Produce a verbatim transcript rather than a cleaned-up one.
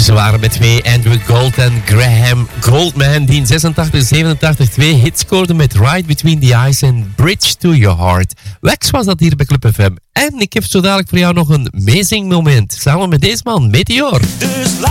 Ze waren met twee, Andrew Gold en Graham Goldman, die in zesentachtig zevenentachtig twee hits scoorden met Right Between the Eyes en Bridge to Your Heart. Lex was dat hier bij Club F M. En ik heb zo dadelijk voor jou nog een amazing moment. Samen met deze man, Meteor.